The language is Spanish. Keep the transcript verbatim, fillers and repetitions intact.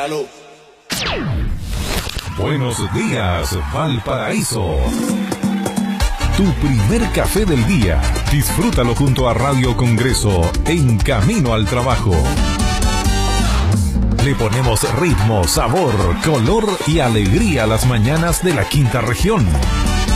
Salud. Buenos días, Valparaíso. Tu primer café del día. Disfrútalo junto a Radio Congreso en camino al trabajo. Le ponemos ritmo, sabor, color y alegría a las mañanas de la quinta región.